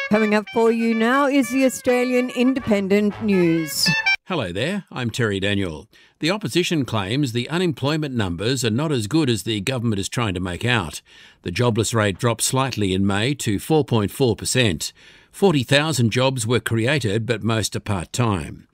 Coming up for you now is the Australian Independent News. Hello there, I'm Terry Daniel. The opposition claims the unemployment numbers are not as good as the government is trying to make out. The jobless rate dropped slightly in May to 4.4%. 40,000 jobs were created, but most are part-time.